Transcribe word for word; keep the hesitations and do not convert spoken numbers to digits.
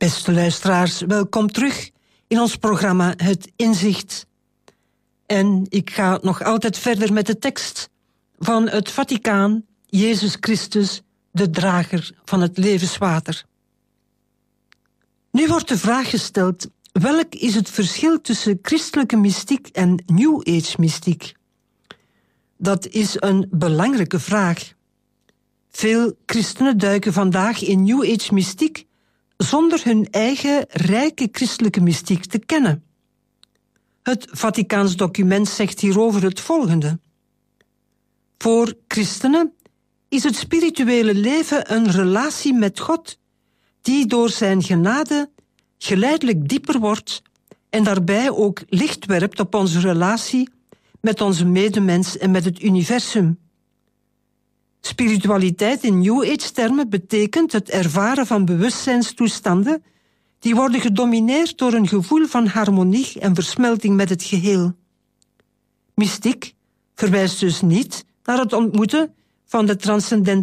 Beste luisteraars, welkom terug in ons programma Het Inzicht. En ik ga nog altijd verder met de tekst van het Vaticaan, Jezus Christus, de drager van het levenswater. Nu wordt de vraag gesteld, welk is het verschil tussen christelijke mystiek en New Age mystiek? Dat is een belangrijke vraag. Veel christenen duiken vandaag in New Age mystiek zonder hun eigen rijke christelijke mystiek te kennen. Het Vaticaans document zegt hierover het volgende. Voor christenen is het spirituele leven een relatie met God, die door zijn genade geleidelijk dieper wordt en daarbij ook licht werpt op onze relatie met onze medemens en met het universum. Spiritualiteit in New Age-termen betekent het ervaren van bewustzijnstoestanden die worden gedomineerd door een gevoel van harmonie en versmelting met het geheel. Mystiek verwijst dus niet naar het ontmoeten van de transcendentale